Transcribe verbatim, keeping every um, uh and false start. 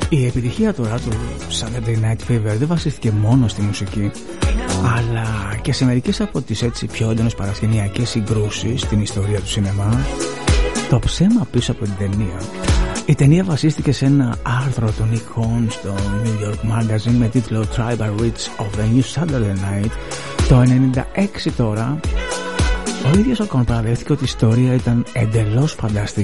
Η επιτυχία τώρα του Saturday Night Fever δεν βασίστηκε μόνο στη μουσική, αλλά και σε μερικές από τις έτσι πιο έντονες παρασκηνιακές συγκρούσεις στην ιστορία του σινεμά. Το ψέμα πίσω από την ταινία. Η ταινία βασίστηκε σε ένα άρθρο του Nick Horn στο New York Magazine με τίτλο Tribal Witch of the New Saturday Night. Το ενενήντα έξι τώρα ο ίδιος ο Κον παραδέχτηκε ότι η ιστορία ήταν εντελώς φανταστική.